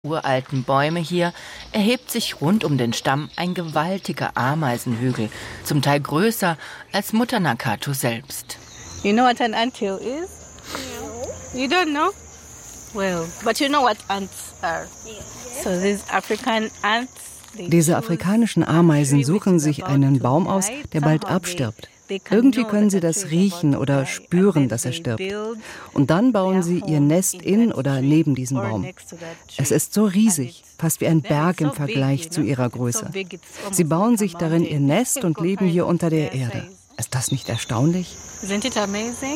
Uralten Bäume hier erhebt sich rund um den Stamm ein gewaltiger Ameisenhügel, zum Teil größer als Mutter Nakatu selbst. You know what an anthill is? No. You don't know? Well, but you know what ants are. So these African ants. Diese afrikanischen Ameisen suchen sich einen Baum aus, der bald abstirbt. Irgendwie können sie das riechen oder spüren, dass er stirbt. Und dann bauen sie ihr Nest in oder neben diesem Baum. Es ist so riesig, fast wie ein Berg im Vergleich zu ihrer Größe. Sie bauen sich darin ihr Nest und leben hier unter der Erde. Ist das nicht erstaunlich? Isn't it amazing?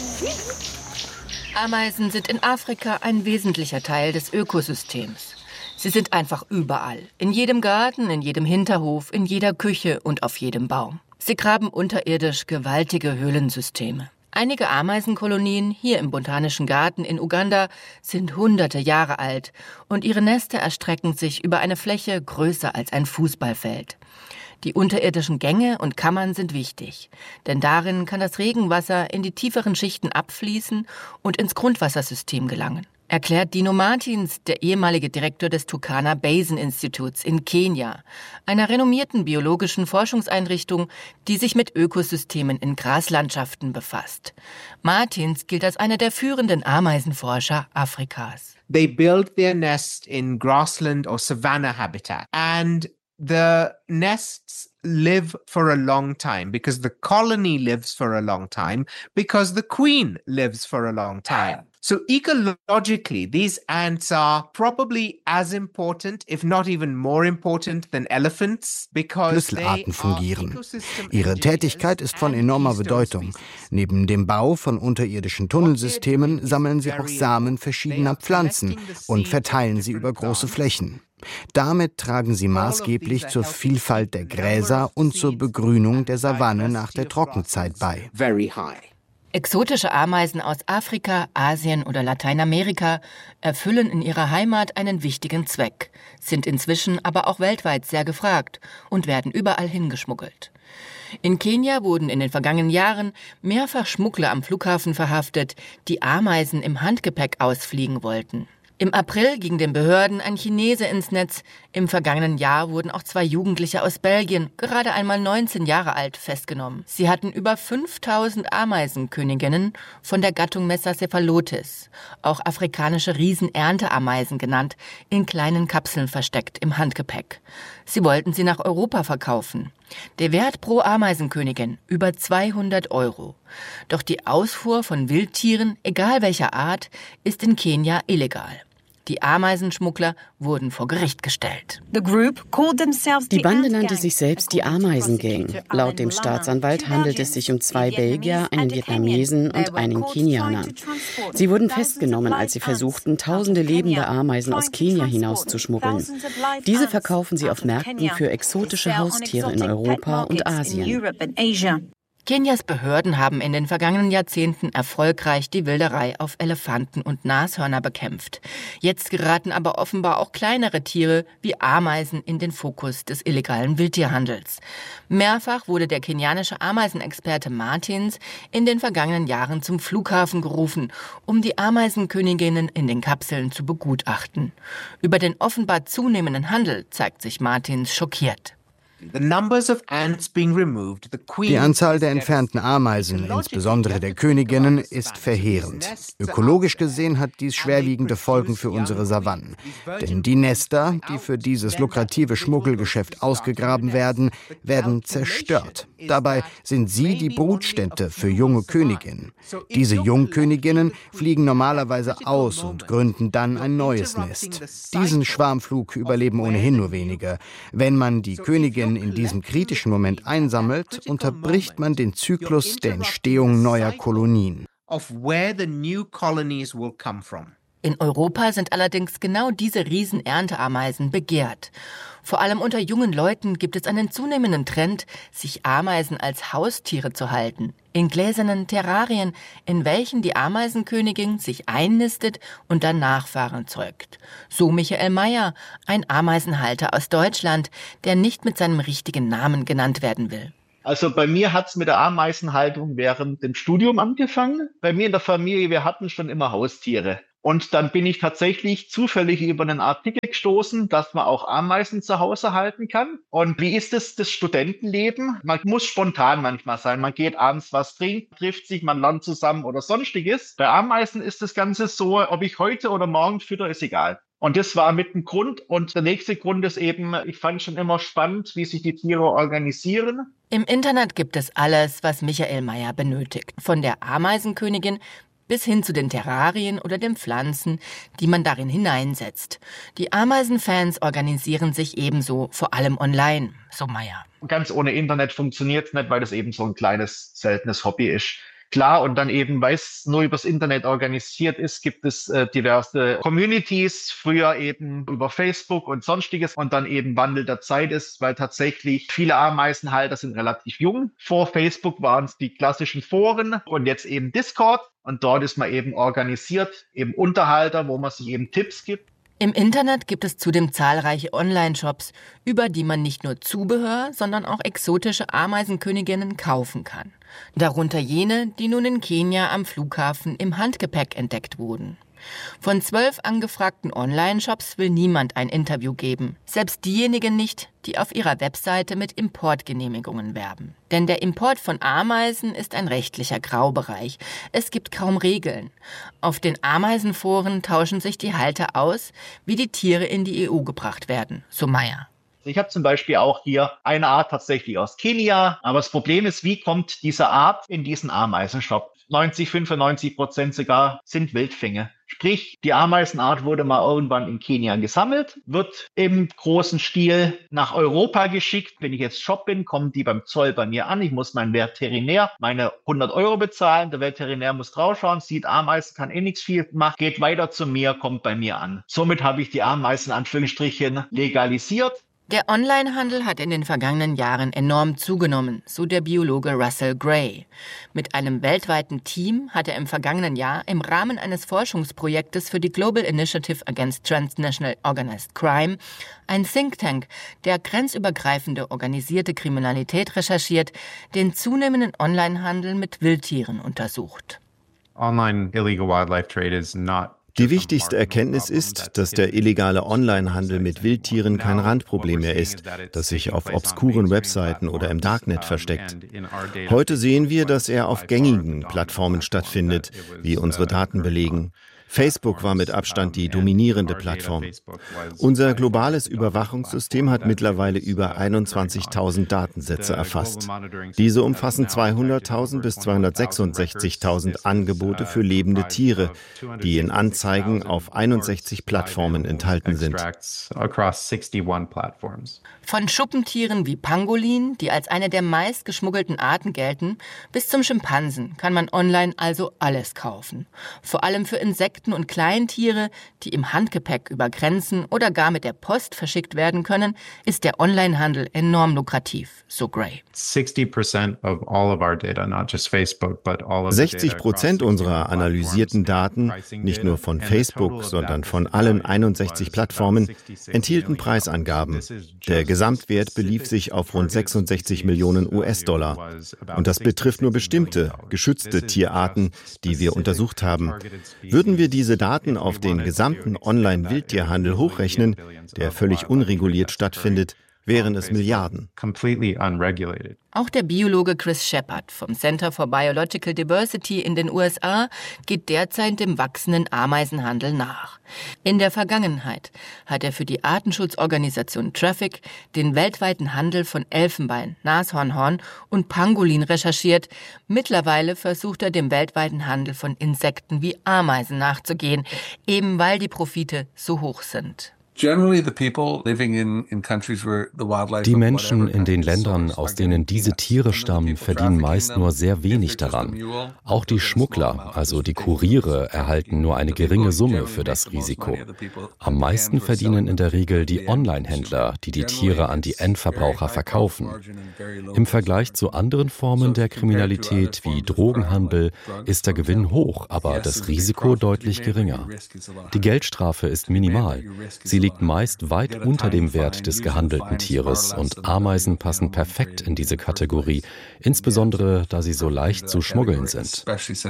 Ameisen sind in Afrika ein wesentlicher Teil des Ökosystems. Sie sind einfach überall. In jedem Garten, in jedem Hinterhof, in jeder Küche und auf jedem Baum. Sie graben unterirdisch gewaltige Höhlensysteme. Einige Ameisenkolonien hier im Botanischen Garten in Uganda sind hunderte Jahre alt und ihre Nester erstrecken sich über eine Fläche größer als ein Fußballfeld. Die unterirdischen Gänge und Kammern sind wichtig, denn darin kann das Regenwasser in die tieferen Schichten abfließen und ins Grundwassersystem gelangen. Erklärt Dino Martins, der ehemalige Direktor des Turkana Basin Instituts in Kenia, einer renommierten biologischen Forschungseinrichtung, die sich mit Ökosystemen in Graslandschaften befasst. Martins gilt als einer der führenden Ameisenforscher Afrikas. They build their nest in grassland or savanna habitat, and the nests live for a long time because the colony lives for a long time because the queen lives for a long time. So ecologically, these ants are probably as important, if not even more important than elephants, because Schlüsselarten fungieren. Ihre Tätigkeit ist von enormer Bedeutung. Neben dem Bau von unterirdischen Tunnelsystemen sammeln sie auch Samen verschiedener Pflanzen und verteilen sie über große Flächen. Damit tragen sie maßgeblich zur Vielfalt der Gräser und zur Begrünung der Savanne nach der Trockenzeit bei. Exotische Ameisen aus Afrika, Asien oder Lateinamerika erfüllen in ihrer Heimat einen wichtigen Zweck, sind inzwischen aber auch weltweit sehr gefragt und werden überall hingeschmuggelt. In Kenia wurden in den vergangenen Jahren mehrfach Schmuggler am Flughafen verhaftet, die Ameisen im Handgepäck ausfliegen wollten. Im April ging den Behörden ein Chinese ins Netz. Im vergangenen Jahr wurden auch 2 Jugendliche aus Belgien, gerade einmal 19 Jahre alt, festgenommen. Sie hatten über 5000 Ameisenköniginnen von der Gattung Messacephalotes, auch afrikanische Riesenernteameisen genannt, in kleinen Kapseln versteckt im Handgepäck. Sie wollten sie nach Europa verkaufen. Der Wert pro Ameisenkönigin über 200 €. Doch die Ausfuhr von Wildtieren, egal welcher Art, ist in Kenia illegal. Die Ameisenschmuggler wurden vor Gericht gestellt. Die Bande nannte sich selbst die Ameisengang. Laut dem Staatsanwalt handelt es sich um 2 Belgier, einen Vietnamesen und einen Kenianer. Sie wurden festgenommen, als sie versuchten, tausende lebende Ameisen aus Kenia hinauszuschmuggeln. Diese verkaufen sie auf Märkten für exotische Haustiere in Europa und Asien. Kenias Behörden haben in den vergangenen Jahrzehnten erfolgreich die Wilderei auf Elefanten und Nashörner bekämpft. Jetzt geraten aber offenbar auch kleinere Tiere wie Ameisen in den Fokus des illegalen Wildtierhandels. Mehrfach wurde der kenianische Ameisenexperte Martins in den vergangenen Jahren zum Flughafen gerufen, um die Ameisenköniginnen in den Kapseln zu begutachten. Über den offenbar zunehmenden Handel zeigt sich Martins schockiert. Die Anzahl der entfernten Ameisen, insbesondere der Königinnen, ist verheerend. Ökologisch gesehen hat dies schwerwiegende Folgen für unsere Savannen. Denn die Nester, die für dieses lukrative Schmuggelgeschäft ausgegraben werden, werden zerstört. Dabei sind sie die Brutstätte für junge Königinnen. Diese Jungköniginnen fliegen normalerweise aus und gründen dann ein neues Nest. Diesen Schwarmflug überleben ohnehin nur wenige. Wenn man die Königin in diesem kritischen Moment einsammelt, unterbricht man den Zyklus der Entstehung neuer Kolonien. In Europa sind allerdings genau diese Riesenernteameisen begehrt. Vor allem unter jungen Leuten gibt es einen zunehmenden Trend, sich Ameisen als Haustiere zu halten. In gläsernen Terrarien, in welchen die Ameisenkönigin sich einnistet und dann Nachfahren zeugt. So Michael Meyer, ein Ameisenhalter aus Deutschland, der nicht mit seinem richtigen Namen genannt werden will. Also bei mir hat's mit der Ameisenhaltung während dem Studium angefangen. Bei mir in der Familie, wir hatten schon immer Haustiere. Und dann bin ich tatsächlich zufällig über einen Artikel gestoßen, dass man auch Ameisen zu Hause halten kann. Und wie ist es, das Studentenleben? Man muss spontan manchmal sein. Man geht abends was trinken, trifft sich, man lernt zusammen oder sonstiges. Bei Ameisen ist das Ganze so, ob ich heute oder morgen fütter, ist egal. Und das war mit dem Grund. Und der nächste Grund ist eben, ich fand schon immer spannend, wie sich die Tiere organisieren. Im Internet gibt es alles, was Michael Meyer benötigt. Von der Ameisenkönigin bis hin zu den Terrarien oder den Pflanzen, die man darin hineinsetzt. Die Ameisenfans organisieren sich ebenso, vor allem online, so Meyer. Ganz ohne Internet funktioniert es nicht, weil das eben so ein kleines, seltenes Hobby ist. Klar, und dann eben, weil es nur übers Internet organisiert ist, gibt es diverse Communities, früher eben über Facebook und sonstiges und dann eben Wandel der Zeit ist, weil tatsächlich viele Ameisenhalter sind relativ jung. Vor Facebook waren es die klassischen Foren und jetzt eben Discord und dort ist man eben organisiert, eben Unterhalter, wo man sich eben Tipps gibt. Im Internet gibt es zudem zahlreiche Online-Shops, über die man nicht nur Zubehör, sondern auch exotische Ameisenköniginnen kaufen kann. Darunter jene, die nun in Kenia am Flughafen im Handgepäck entdeckt wurden. Von 12 angefragten Online-Shops will niemand ein Interview geben. Selbst diejenigen nicht, die auf ihrer Webseite mit Importgenehmigungen werben. Denn der Import von Ameisen ist ein rechtlicher Graubereich. Es gibt kaum Regeln. Auf den Ameisenforen tauschen sich die Halter aus, wie die Tiere in die EU gebracht werden, so Meyer. Ich habe zum Beispiel auch hier eine Art tatsächlich aus Kenia. Aber das Problem ist, wie kommt diese Art in diesen Ameisenshop? 95% sogar sind Wildfänge. Sprich, die Ameisenart wurde mal irgendwann in Kenia gesammelt, wird im großen Stil nach Europa geschickt. Wenn ich jetzt Shop bin, kommen die beim Zoll bei mir an. Ich muss meinen Veterinär meine 100 € bezahlen. Der Veterinär muss draufschauen, sieht Ameisen, kann eh nichts viel machen, geht weiter zu mir, kommt bei mir an. Somit habe ich die Ameisen Anführungsstrichen legalisiert. Der Onlinehandel hat in den vergangenen Jahren enorm zugenommen, so der Biologe Russell Gray. Mit einem weltweiten Team hat er im vergangenen Jahr im Rahmen eines Forschungsprojektes für die Global Initiative Against Transnational Organized Crime ein Think Tank, der grenzübergreifende organisierte Kriminalität recherchiert, den zunehmenden Onlinehandel mit Wildtieren untersucht. Online illegal wildlife trade is not Die wichtigste Erkenntnis ist, dass der illegale Onlinehandel mit Wildtieren kein Randproblem mehr ist, das sich auf obskuren Webseiten oder im Darknet versteckt. Heute sehen wir, dass er auf gängigen Plattformen stattfindet, wie unsere Daten belegen. Facebook war mit Abstand die dominierende Plattform. Unser globales Überwachungssystem hat mittlerweile über 21.000 Datensätze erfasst. Diese umfassen 200.000 bis 266.000 Angebote für lebende Tiere, die in Anzeigen auf 61 Plattformen enthalten sind. Von Schuppentieren wie Pangolin, die als eine der meist geschmuggelten Arten gelten, bis zum Schimpansen kann man online also alles kaufen. Vor allem für Insekten und Kleintiere, die im Handgepäck über Grenzen oder gar mit der Post verschickt werden können, ist der Onlinehandel enorm lukrativ, so Gray. 60% unserer analysierten Daten, nicht nur von Facebook, sondern von allen 61 Plattformen, enthielten Preisangaben. Der Gesamtwert belief sich auf rund 66 Millionen US-Dollar. Und das betrifft nur bestimmte, geschützte Tierarten, die wir untersucht haben. Würden wir diese Daten auf den gesamten Online-Wildtierhandel hochrechnen, der völlig unreguliert stattfindet, wären es Milliarden. Auch der Biologe Chris Shepard vom Center for Biological Diversity in den USA geht derzeit dem wachsenden Ameisenhandel nach. In der Vergangenheit hat er für die Artenschutzorganisation Traffic den weltweiten Handel von Elfenbein, Nashornhorn und Pangolin recherchiert. Mittlerweile versucht er dem weltweiten Handel von Insekten wie Ameisen nachzugehen, eben weil die Profite so hoch sind. Die Menschen in den Ländern, aus denen diese Tiere stammen, verdienen meist nur sehr wenig daran. Auch die Schmuggler, also die Kuriere, erhalten nur eine geringe Summe für das Risiko. Am meisten verdienen in der Regel die Online-Händler, die die Tiere an die Endverbraucher verkaufen. Im Vergleich zu anderen Formen der Kriminalität wie Drogenhandel ist der Gewinn hoch, aber das Risiko deutlich geringer. Die Geldstrafe ist minimal. Sie liegt liegt meist weit unter dem Wert des gehandelten Tieres und Ameisen passen perfekt in diese Kategorie, insbesondere da sie so leicht zu schmuggeln sind.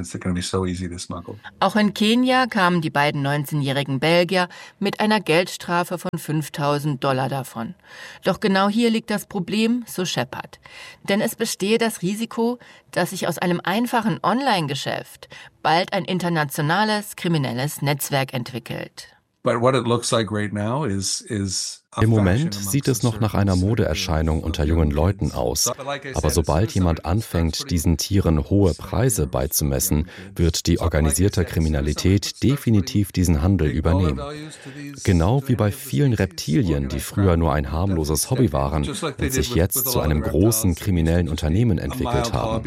Auch in Kenia kamen die beiden 19-jährigen Belgier mit einer Geldstrafe von $5.000 davon. Doch genau hier liegt das Problem, so Shepard. Denn es bestehe das Risiko, dass sich aus einem einfachen Online-Geschäft bald ein internationales kriminelles Netzwerk entwickelt. Im Moment sieht es noch nach einer Modeerscheinung unter jungen Leuten aus. Aber sobald jemand anfängt, diesen Tieren hohe Preise beizumessen, wird die organisierte Kriminalität definitiv diesen Handel übernehmen. Genau wie bei vielen Reptilien, die früher nur ein harmloses Hobby waren und sich jetzt zu einem großen kriminellen Unternehmen entwickelt haben.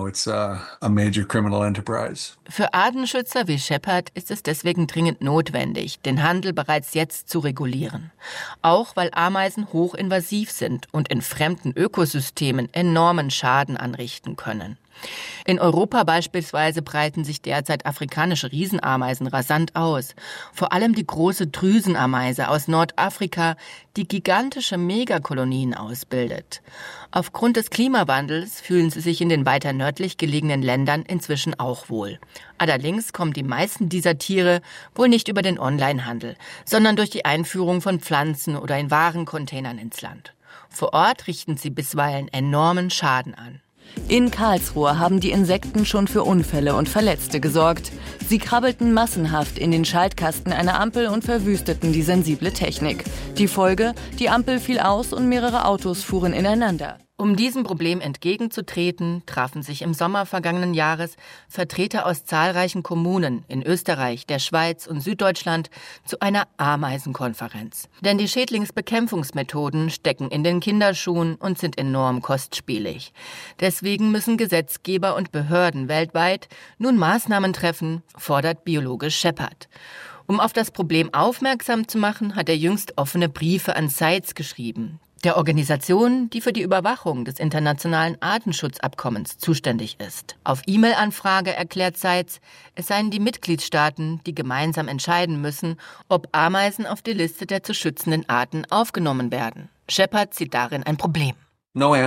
Für Artenschützer wie Shepard ist es deswegen dringend notwendig, den Handel bereits jetzt zu regulieren. Auch weil Ameisen hochinvasiv sind und in fremden Ökosystemen enormen Schaden anrichten können. In Europa beispielsweise breiten sich derzeit afrikanische Riesenameisen rasant aus. Vor allem die große Drüsenameise aus Nordafrika, die gigantische Megakolonien ausbildet. Aufgrund des Klimawandels fühlen sie sich in den weiter nördlich gelegenen Ländern inzwischen auch wohl. Allerdings kommen die meisten dieser Tiere wohl nicht über den Onlinehandel, sondern durch die Einführung von Pflanzen oder in Warencontainern ins Land. Vor Ort richten sie bisweilen enormen Schaden an. In Karlsruhe haben die Insekten schon für Unfälle und Verletzte gesorgt. Sie krabbelten massenhaft in den Schaltkasten einer Ampel und verwüsteten die sensible Technik. Die Folge: Die Ampel fiel aus und mehrere Autos fuhren ineinander. Um diesem Problem entgegenzutreten, trafen sich im Sommer vergangenen Jahres Vertreter aus zahlreichen Kommunen in Österreich, der Schweiz und Süddeutschland zu einer Ameisenkonferenz. Denn die Schädlingsbekämpfungsmethoden stecken in den Kinderschuhen und sind enorm kostspielig. Deswegen müssen Gesetzgeber und Behörden weltweit nun Maßnahmen treffen, fordert Biologe Shepard. Um auf das Problem aufmerksam zu machen, hat er jüngst offene Briefe an CITES geschrieben, der Organisation, die für die Überwachung des internationalen Artenschutzabkommens zuständig ist. Auf E-Mail-Anfrage erklärt CITES, es seien die Mitgliedstaaten, die gemeinsam entscheiden müssen, ob Ameisen auf die Liste der zu schützenden Arten aufgenommen werden. Shepard sieht darin ein Problem. Bei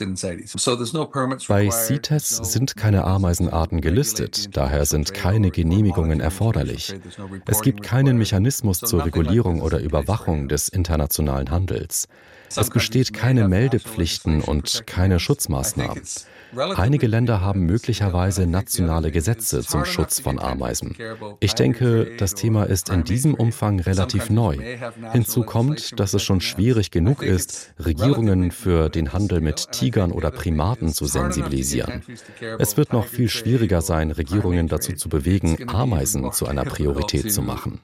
CITES sind keine Ameisenarten gelistet, daher sind keine Genehmigungen erforderlich. Es gibt keinen Mechanismus zur Regulierung oder Überwachung des internationalen Handels. Es besteht keine Meldepflichten und keine Schutzmaßnahmen. Einige Länder haben möglicherweise nationale Gesetze zum Schutz von Ameisen. Ich denke, das Thema ist in diesem Umfang relativ neu. Hinzu kommt, dass es schon schwierig genug ist, Regierungen für den Handel mit Tigern oder Primaten zu sensibilisieren. Es wird noch viel schwieriger sein, Regierungen dazu zu bewegen, Ameisen zu einer Priorität zu machen.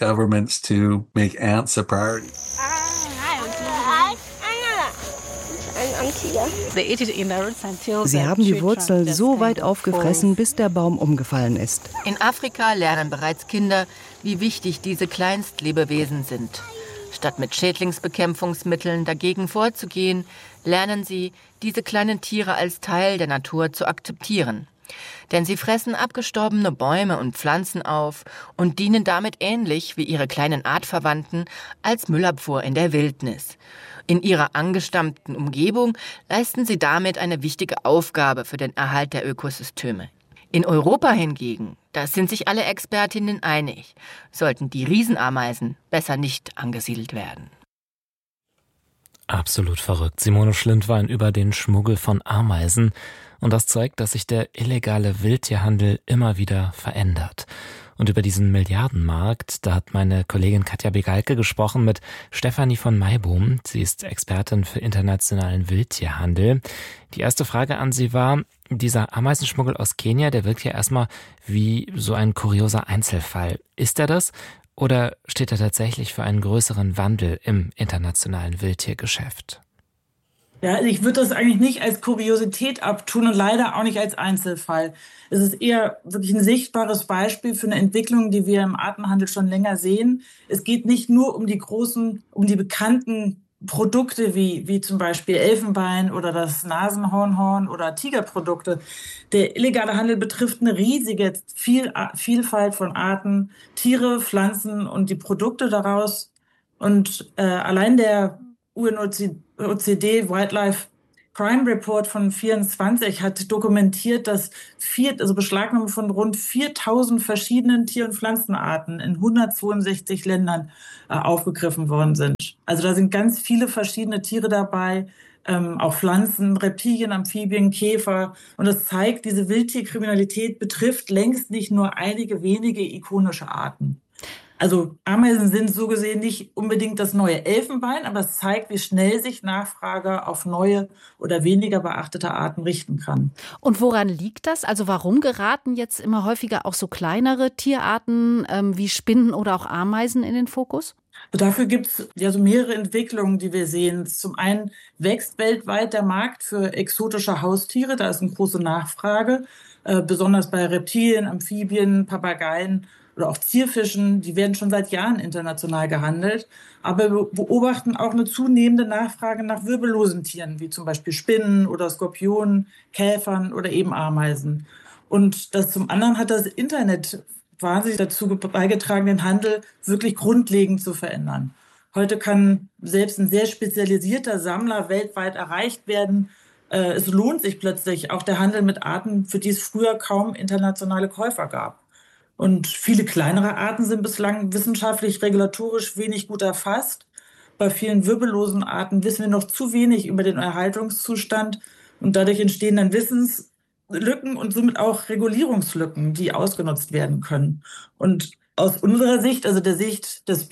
Sie haben die Wurzel so weit aufgefressen, bis der Baum umgefallen ist. In Afrika lernen bereits Kinder, wie wichtig diese Kleinstlebewesen sind. Statt mit Schädlingsbekämpfungsmitteln dagegen vorzugehen, lernen sie, diese kleinen Tiere als Teil der Natur zu akzeptieren. Denn sie fressen abgestorbene Bäume und Pflanzen auf und dienen damit ähnlich wie ihre kleinen Artverwandten als Müllabfuhr in der Wildnis. In ihrer angestammten Umgebung leisten sie damit eine wichtige Aufgabe für den Erhalt der Ökosysteme. In Europa hingegen, da sind sich alle Expertinnen einig, sollten die Riesenameisen besser nicht angesiedelt werden. Absolut verrückt. Simone Schlindwein über den Schmuggel von Ameisen. Und das zeigt, dass sich der illegale Wildtierhandel immer wieder verändert. Und über diesen Milliardenmarkt, da hat meine Kollegin Katja Begalke gesprochen mit Stefanie von Maibohm. Sie ist Expertin für internationalen Wildtierhandel. Die erste Frage an Sie war, dieser Ameisenschmuggel aus Kenia, der wirkt ja erstmal wie so ein kurioser Einzelfall. Ist er das? Oder steht er tatsächlich für einen größeren Wandel im internationalen Wildtiergeschäft? Ja, also ich würde das eigentlich nicht als Kuriosität abtun und leider auch nicht als Einzelfall. Es ist eher wirklich ein sichtbares Beispiel für eine Entwicklung, die wir im Artenhandel schon länger sehen. Es geht nicht nur um die bekannten Produkte wie zum Beispiel Elfenbein oder das Nasenhornhorn oder Tigerprodukte. Der illegale Handel betrifft eine riesige Vielfalt von Arten, Tiere, Pflanzen und die Produkte daraus Und allein der UNOCD Wildlife Crime Report von 24 hat dokumentiert, dass Beschlagnahme von rund 4000 verschiedenen Tier- und Pflanzenarten in 162 Ländern aufgegriffen worden sind. Also da sind ganz viele verschiedene Tiere dabei, auch Pflanzen, Reptilien, Amphibien, Käfer. Und das zeigt, diese Wildtierkriminalität betrifft längst nicht nur einige wenige ikonische Arten. Also Ameisen sind so gesehen nicht unbedingt das neue Elfenbein, aber es zeigt, wie schnell sich Nachfrage auf neue oder weniger beachtete Arten richten kann. Und woran liegt das? Also warum geraten jetzt immer häufiger auch so kleinere Tierarten wie Spinnen oder auch Ameisen in den Fokus? Dafür gibt es ja so mehrere Entwicklungen, die wir sehen. Zum einen wächst weltweit der Markt für exotische Haustiere. Da ist eine große Nachfrage, besonders bei Reptilien, Amphibien, Papageien oder auch Zierfischen. Die werden schon seit Jahren international gehandelt. Aber wir beobachten auch eine zunehmende Nachfrage nach wirbellosen Tieren, wie zum Beispiel Spinnen oder Skorpionen, Käfern oder eben Ameisen. Und das zum anderen hat das Internet wahnsinnig dazu beigetragen, den Handel wirklich grundlegend zu verändern. Heute kann selbst ein sehr spezialisierter Sammler weltweit erreicht werden. Es lohnt sich plötzlich auch der Handel mit Arten, für die es früher kaum internationale Käufer gab. Und viele kleinere Arten sind bislang wissenschaftlich, regulatorisch wenig gut erfasst. Bei vielen wirbellosen Arten wissen wir noch zu wenig über den Erhaltungszustand und dadurch entstehen dann Wissenslücken und somit auch Regulierungslücken, die ausgenutzt werden können. Und aus unserer Sicht, also der Sicht der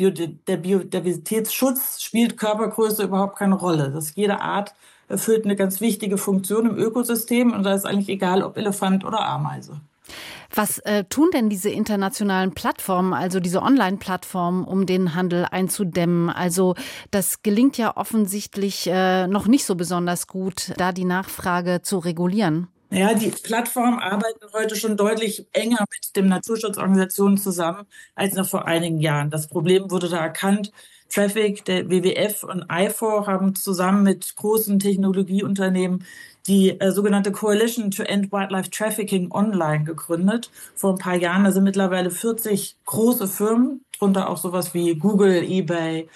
Biodiversitätsschutz, spielt Körpergröße überhaupt keine Rolle. Jede Art erfüllt eine ganz wichtige Funktion im Ökosystem und da ist eigentlich egal, ob Elefant oder Ameise. Was tun denn diese internationalen Plattformen, also diese Online-Plattformen, um den Handel einzudämmen? Also das gelingt ja offensichtlich noch nicht so besonders gut, da die Nachfrage zu regulieren. Ja, die Plattformen arbeiten heute schon deutlich enger mit den Naturschutzorganisationen zusammen als noch vor einigen Jahren. Das Problem wurde da erkannt. Traffic, der WWF und IFOR haben zusammen mit großen Technologieunternehmen die sogenannte Coalition to End Wildlife Trafficking Online gegründet. Vor ein paar Jahren, da sind mittlerweile 40 große Firmen, darunter auch sowas wie Google, eBay,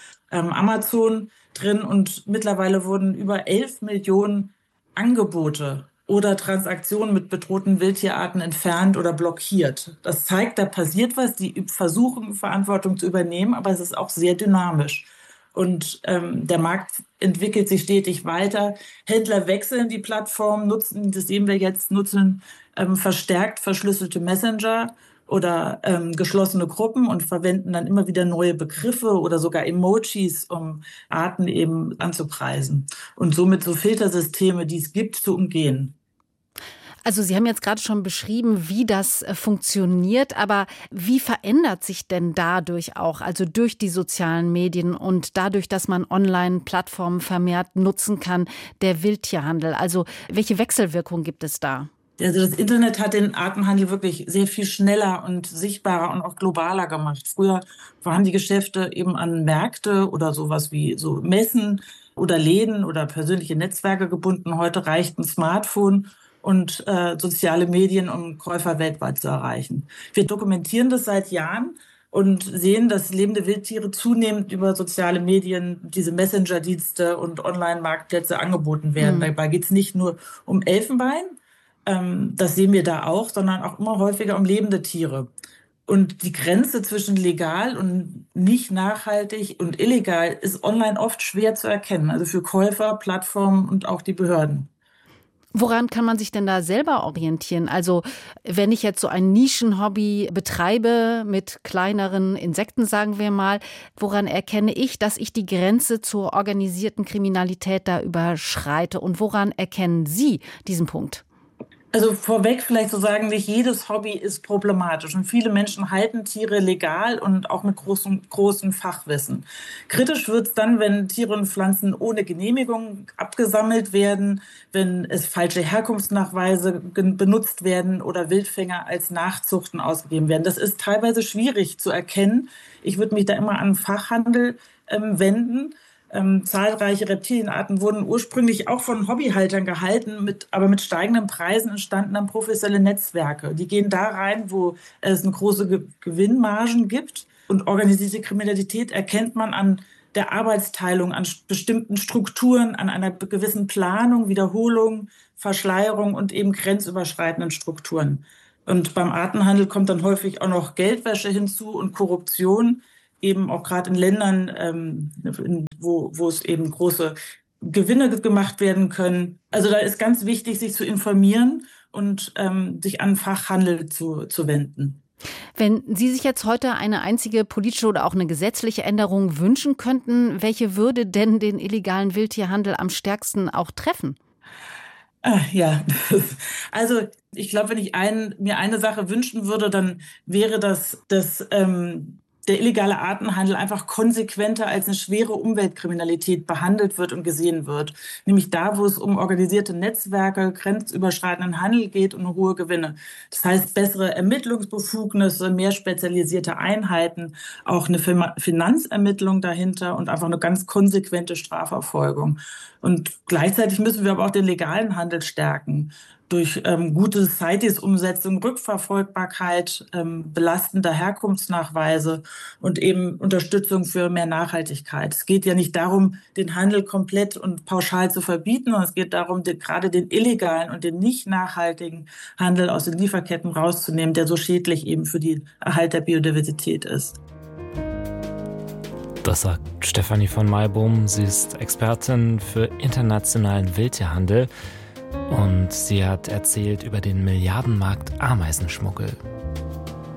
Amazon drin. Und mittlerweile wurden über 11 Millionen Angebote oder Transaktionen mit bedrohten Wildtierarten entfernt oder blockiert. Das zeigt, da passiert was, die versuchen, Verantwortung zu übernehmen, aber es ist auch sehr dynamisch. Und der Markt entwickelt sich stetig weiter. Händler wechseln die Plattform, das sehen wir jetzt, nutzen verstärkt verschlüsselte Messenger oder geschlossene Gruppen und verwenden dann immer wieder neue Begriffe oder sogar Emojis, um Arten eben anzupreisen und somit so Filtersysteme, die es gibt, zu umgehen. Also Sie haben jetzt gerade schon beschrieben, wie das funktioniert, aber wie verändert sich denn dadurch auch, also durch die sozialen Medien und dadurch, dass man Online-Plattformen vermehrt nutzen kann, der Wildtierhandel? Also welche Wechselwirkung gibt es da? Also das Internet hat den Artenhandel wirklich sehr viel schneller und sichtbarer und auch globaler gemacht. Früher waren die Geschäfte eben an Märkte oder sowas wie so Messen oder Läden oder persönliche Netzwerke gebunden. Heute reicht ein Smartphone und soziale Medien, um Käufer weltweit zu erreichen. Wir dokumentieren das seit Jahren und sehen, dass lebende Wildtiere zunehmend über soziale Medien, diese Messenger-Dienste und Online-Marktplätze angeboten werden. Dabei geht es nicht nur um Elfenbein, das sehen wir da auch, sondern auch immer häufiger um lebende Tiere. Und die Grenze zwischen legal und nicht nachhaltig und illegal ist online oft schwer zu erkennen, also für Käufer, Plattformen und auch die Behörden. Woran kann man sich denn da selber orientieren? Also wenn ich jetzt so ein Nischenhobby betreibe mit kleineren Insekten, sagen wir mal, woran erkenne ich, dass ich die Grenze zur organisierten Kriminalität da überschreite? Und woran erkennen Sie diesen Punkt? Also vorweg vielleicht zu sagen, nicht jedes Hobby ist problematisch und viele Menschen halten Tiere legal und auch mit großem Fachwissen. Kritisch wird es dann, wenn Tiere und Pflanzen ohne Genehmigung abgesammelt werden, wenn es falsche Herkunftsnachweise benutzt werden oder Wildfänger als Nachzuchten ausgegeben werden. Das ist teilweise schwierig zu erkennen. Ich würde mich da immer an den Fachhandel wenden. Zahlreiche Reptilienarten wurden ursprünglich auch von Hobbyhaltern gehalten, aber mit steigenden Preisen entstanden dann professionelle Netzwerke. Die gehen da rein, wo es eine große Gewinnmargen gibt. Und organisierte Kriminalität erkennt man an der Arbeitsteilung, an bestimmten Strukturen, an einer gewissen Planung, Wiederholung, Verschleierung und eben grenzüberschreitenden Strukturen. Und beim Artenhandel kommt dann häufig auch noch Geldwäsche hinzu und Korruption, eben auch gerade in Ländern, wo es eben große Gewinne gemacht werden können. Also da ist ganz wichtig, sich zu informieren und sich an Fachhandel zu wenden. Wenn Sie sich jetzt heute eine einzige politische oder auch eine gesetzliche Änderung wünschen könnten, welche würde denn den illegalen Wildtierhandel am stärksten auch treffen? Ja, also ich glaube, wenn ich mir eine Sache wünschen würde, dann wäre das, dass der illegale Artenhandel einfach konsequenter als eine schwere Umweltkriminalität behandelt wird und gesehen wird. Nämlich da, wo es um organisierte Netzwerke, grenzüberschreitenden Handel geht und hohe Gewinne. Das heißt, bessere Ermittlungsbefugnisse, mehr spezialisierte Einheiten, auch eine Finanzermittlung dahinter und einfach eine ganz konsequente Strafverfolgung. Und gleichzeitig müssen wir aber auch den legalen Handel stärken. Durch gute CITES-Umsetzung, Rückverfolgbarkeit, belastender Herkunftsnachweise und eben Unterstützung für mehr Nachhaltigkeit. Es geht ja nicht darum, den Handel komplett und pauschal zu verbieten, sondern es geht darum, gerade den illegalen und den nicht nachhaltigen Handel aus den Lieferketten rauszunehmen, der so schädlich eben für den Erhalt der Biodiversität ist. Das sagt Stefanie von Maibohm. Sie ist Expertin für internationalen Wildtierhandel. Und sie hat erzählt über den Milliardenmarkt Ameisenschmuggel.